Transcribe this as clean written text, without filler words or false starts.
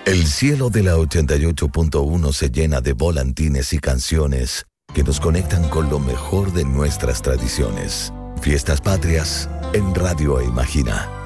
El cielo de la 88.1 se llena de volantines y canciones que nos conectan con lo mejor de nuestras tradiciones. Fiestas Patrias en Radio Imagina.